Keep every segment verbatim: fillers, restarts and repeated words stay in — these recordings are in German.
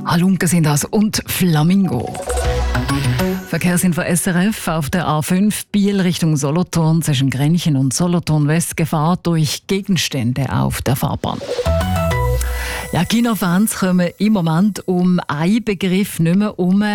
Halunken sind das und Flamingo. Verkehrsinfo S R F auf der A fünf Biel Richtung Solothurn zwischen Grenchen und Solothurn West Gefahr durch Gegenstände auf der Fahrbahn. Ja, Kinofans kommen im Moment um einen Begriff nicht mehr um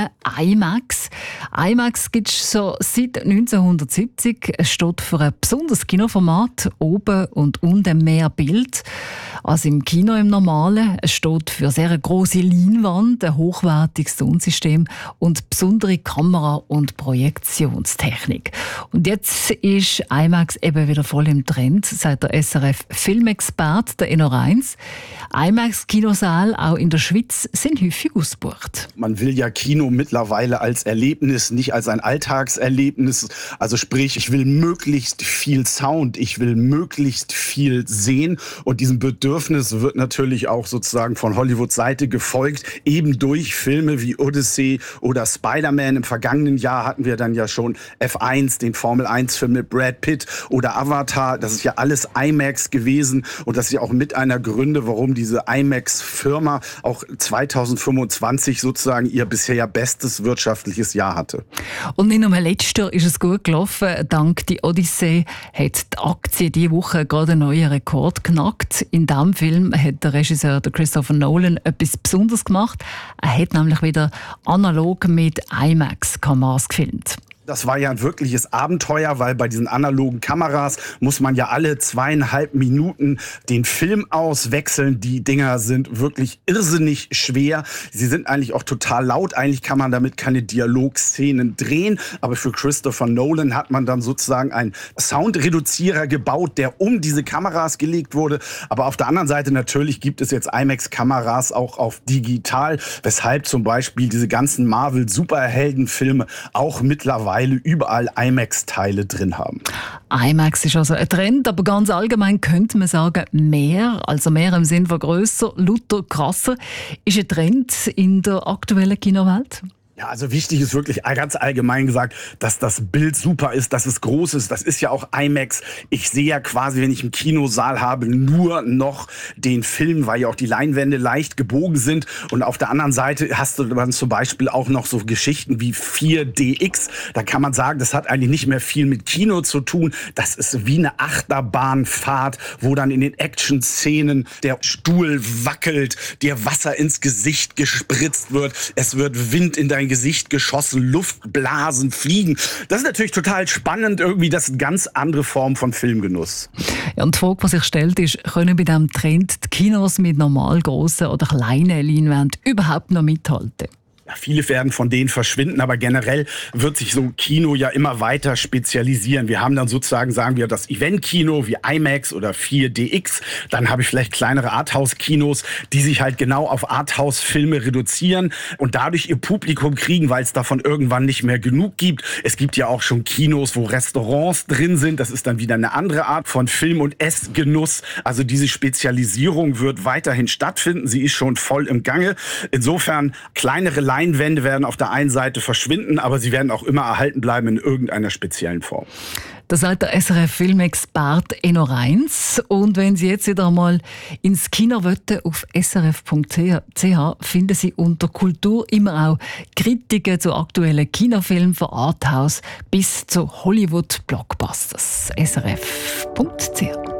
IMAX. IMAX gibt es schon seit neunzehnhundertsiebzig. Es steht für ein besonderes Kinoformat, oben und unten mehr Bild als im Kino im Normalen. Es steht für sehr eine grosse Leinwand, ein hochwertiges Tonsystem und besondere Kamera- und Projektionstechnik. Und jetzt ist IMAX eben wieder voll im Trend, sagt der S R F-Filmexperte, der Enno Reins. IMAX-Kinosaal auch in der Schweiz sind häufig ausgebucht. Man will ja Kino mittlerweile als Erlebnis, nicht als ein Alltagserlebnis. Also sprich, ich will möglichst viel Sound, ich will möglichst viel sehen. Und diesem Bedürfnis wird natürlich auch sozusagen von Hollywoods Seite gefolgt, eben durch Filme wie Odyssey oder Spider-Man. Im vergangenen Jahr hatten wir dann ja schon F eins, den Formel eins Film mit Brad Pitt oder Avatar. Das ist ja alles IMAX gewesen und das ist ja auch mit einer Gründe, warum diese IMAX-Firma auch zweitausendfünfundzwanzig sozusagen ihr bisher bestes wirtschaftliches Jahr hatte. Und nicht nur letztes Jahr ist es gut gelaufen. Dank die Odyssey hat die Aktie diese Woche gerade einen neuen Rekord geknackt. In diesem Film hat der Regisseur der Christopher Nolan etwas Besonderes gemacht. Er hat nämlich wieder analog mit IMAX-Kameras gefilmt. Das war ja ein wirkliches Abenteuer, weil bei diesen analogen Kameras muss man ja alle zweieinhalb Minuten den Film auswechseln. Die Dinger sind wirklich irrsinnig schwer. Sie sind eigentlich auch total laut. Eigentlich kann man damit keine Dialogszenen drehen. Aber für Christopher Nolan hat man dann sozusagen einen Soundreduzierer gebaut, der um diese Kameras gelegt wurde. Aber auf der anderen Seite natürlich gibt es jetzt IMAX-Kameras auch auf digital, weshalb zum Beispiel diese ganzen Marvel-Superheldenfilme auch mittlerweile überall IMAX-Teile drin haben. IMAX ist also ein Trend, aber ganz allgemein könnte man sagen, mehr, also mehr im Sinn von grösser, lauter, krasser, ist ein Trend in der aktuellen Kinowelt? Ja, also wichtig ist wirklich ganz allgemein gesagt, dass das Bild super ist, dass es groß ist. Das ist ja auch IMAX. Ich sehe ja quasi, wenn ich einen Kinosaal habe, nur noch den Film, weil ja auch die Leinwände leicht gebogen sind. Und auf der anderen Seite hast du dann zum Beispiel auch noch so Geschichten wie vier D X. Da kann man sagen, das hat eigentlich nicht mehr viel mit Kino zu tun. Das ist wie eine Achterbahnfahrt, wo dann in den Action-Szenen der Stuhl wackelt, dir Wasser ins Gesicht gespritzt wird. Es wird Wind in dein Gesicht geschossen, Luftblasen, Fliegen. Das ist natürlich total spannend. Irgendwie das ist eine ganz andere Form von Filmgenuss. Ja, und die Frage, die sich stellt, ist, können bei diesem Trend die Kinos mit normal grossen oder kleinen Leinwänden überhaupt noch mithalten? Ja, viele werden von denen verschwinden, aber generell wird sich so Kino ja immer weiter spezialisieren. Wir haben dann sozusagen, sagen wir, das Event-Kino wie IMAX oder vier D X. Dann habe ich vielleicht kleinere Arthouse-Kinos, die sich halt genau auf Arthouse-Filme reduzieren und dadurch ihr Publikum kriegen, weil es davon irgendwann nicht mehr genug gibt. Es gibt ja auch schon Kinos, wo Restaurants drin sind. Das ist dann wieder eine andere Art von Film- und Essgenuss. Also diese Spezialisierung wird weiterhin stattfinden. Sie ist schon voll im Gange. Insofern kleinere Leinwände werden auf der einen Seite verschwinden, aber sie werden auch immer erhalten bleiben in irgendeiner speziellen Form. Das sagt der S R F-Filmexperte Enno Reins. Und wenn Sie jetzt wieder einmal ins Kino wollen, auf s r f punkt c h finden Sie unter Kultur immer auch Kritiken zu aktuellen Kinofilmen von Arthouse bis zu Hollywood-Blockbusters. s r f punkt c h